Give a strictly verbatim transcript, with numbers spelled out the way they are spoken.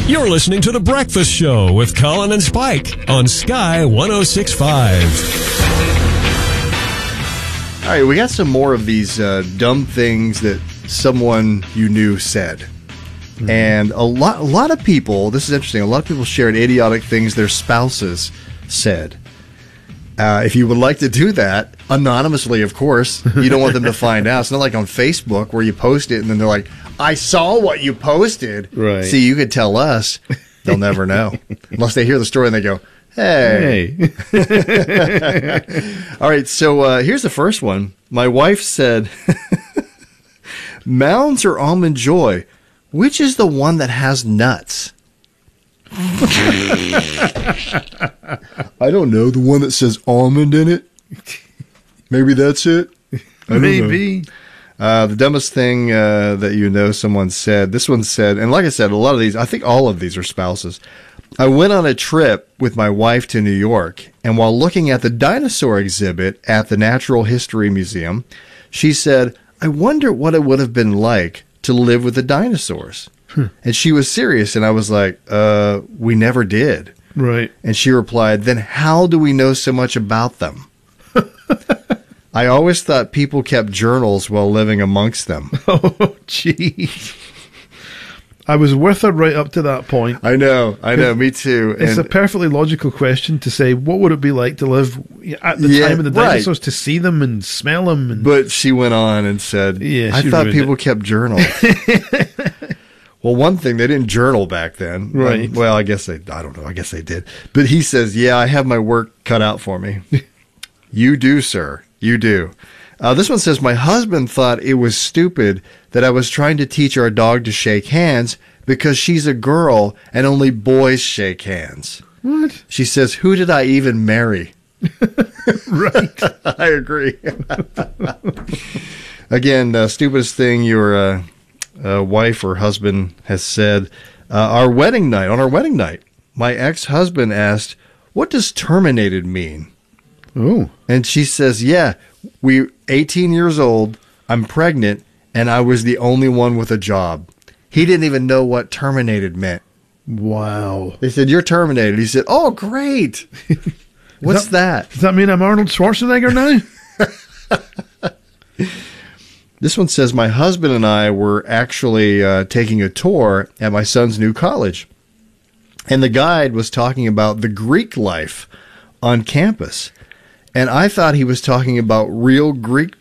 You're listening to The Breakfast Show with Colin and Spike on Sky one oh six point five. All right, we got some more of these uh, dumb things that someone you knew said. Mm-hmm. And a lot, a lot of people, this is interesting, a lot of people shared idiotic things their spouses said. Uh, if you would like to do that, anonymously, of course, you don't want them to find out. It's not like on Facebook where you post it and then they're like, I saw what you posted. Right. See, you could tell us. They'll never know. Unless they hear the story and they go, hey. Hey. All right, so uh, here's the first one. My wife said, Mounds or Almond Joy, which is the one that has nuts? I don't know. The one that says almond in it? Maybe that's it? I don't Maybe. know. Uh, the dumbest thing uh, that you know someone said, this one said, and like I said, a lot of these, I think all of these are spouses. I went on a trip with my wife to New York, and while looking at the dinosaur exhibit at the Natural History Museum, she said, I wonder what it would have been like to live with the dinosaurs. Hmm. And she was serious, and I was like, uh, we never did. Right. And she replied, then how do we know so much about them? I always thought people kept journals while living amongst them. Oh, geez. I was with her right up to that point. I know, I know, me too. It's and a perfectly logical question to say, what would it be like to live at the yeah, time of the right. dinosaurs, to see them and smell them? And but she went on and said, yeah, I thought people it. kept journals. Well, one thing, they didn't journal back then. Right. Um, well, I guess they, I don't know, I guess they did. But he says, yeah, I have my work cut out for me. You do, sir. You do. Uh, this one says, my husband thought it was stupid that I was trying to teach our dog to shake hands because she's a girl and only boys shake hands. What? She says, who did I even marry? Right. I agree. Again, uh, stupidest thing your uh, uh, wife or husband has said. Uh, our wedding night, on our wedding night, my ex-husband asked, what does terminated mean? Oh. And she says, yeah, we eighteen years old, I'm pregnant, and I was the only one with a job. He didn't even know what terminated meant. Wow. They said, you're terminated. He said, oh, great. What's that, that? Does that mean I'm Arnold Schwarzenegger now? This one says, my husband and I were actually uh, taking a tour at my son's new college. And the guide was talking about the Greek life on campus. And I thought he was talking about real Greek